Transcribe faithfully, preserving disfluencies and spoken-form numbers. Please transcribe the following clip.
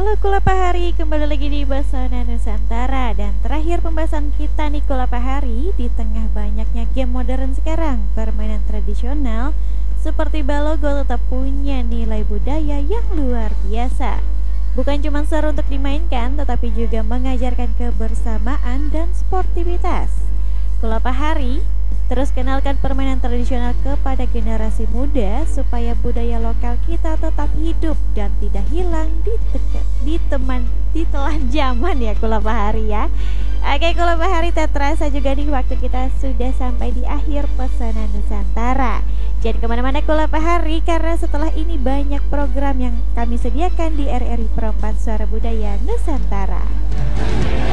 Halo Kulapa Hari, kembali lagi di Pesona Nusantara. Dan terakhir pembahasan kita nih Kulapa Hari, di tengah banyaknya game modern sekarang, permainan tradisional seperti Balogo tetap punya nilai budaya yang luar biasa. Bukan cuma seru untuk dimainkan, tetapi juga mengajarkan kebersamaan dan sportivitas. Kulapa Hari terus kenalkan permainan tradisional kepada generasi muda supaya budaya lokal kita tetap hidup dan tidak hilang di, teka, di teman di telan zaman ya Kulapa Hari ya. Oke Kulapa Hari, tak terasa juga nih waktu kita sudah sampai di akhir Pesona Nusantara. Jangan kemana-mana Kulapa Hari, karena setelah ini banyak program yang kami sediakan di R R I Perempat Suara Budaya Nusantara.